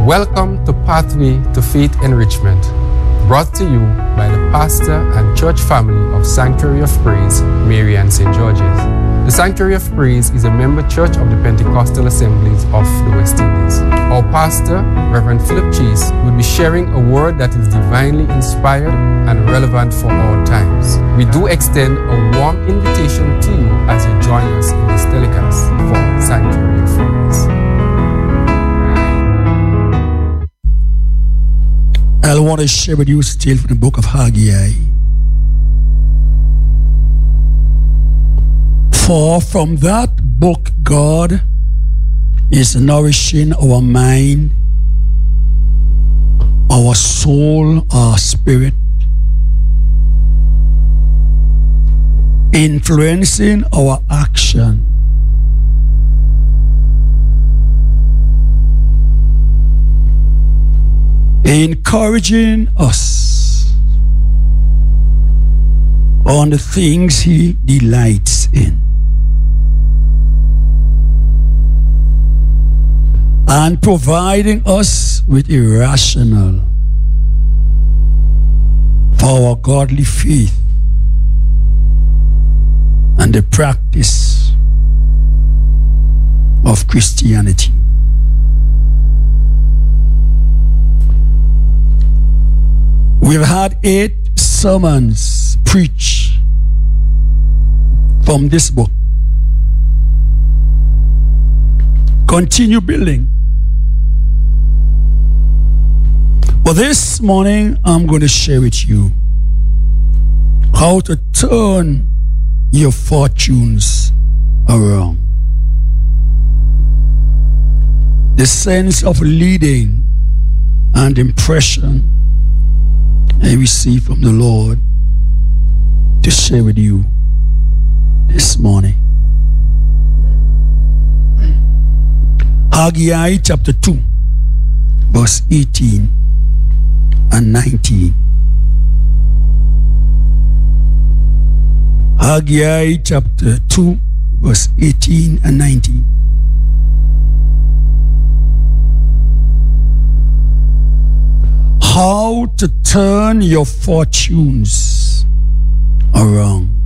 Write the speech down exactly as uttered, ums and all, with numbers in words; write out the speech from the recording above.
Welcome to Pathway to Faith Enrichment, brought to you by the pastor and church family of Sanctuary of Praise, Marian Saint George's. The Sanctuary of Praise is a member church of the Pentecostal Assemblies of the West Indies. Our pastor, Reverend Philip Chase, will be sharing a word that is divinely inspired and relevant for all times. We do extend a warm invitation to you as you join us in this telecast for Sanctuary of Praise. I want to share with you still from the book of Haggai. For from that book, God is nourishing our mind, our soul, our spirit, influencing our action. Encouraging us on the things He delights in, and providing us with a rationale for our godly faith and the practice of Christianity. We've had eight sermons preached from this book. Continue building. But this morning, I'm going to share with you how to turn your fortunes around. The sense of leading and impression I receive from the Lord to share with you this morning. Haggai chapter two, verse eighteen and nineteen. Haggai chapter two, verse eighteen and nineteen. How to turn your fortunes around.